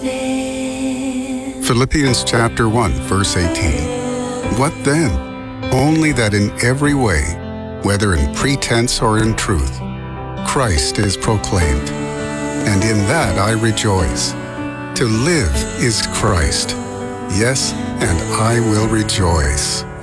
Philippians chapter 1, verse 18. What then? Only that in every way, whether in pretense or in truth, Christ is proclaimed. And in that I rejoice. To live is Christ. Yes, and I will rejoice.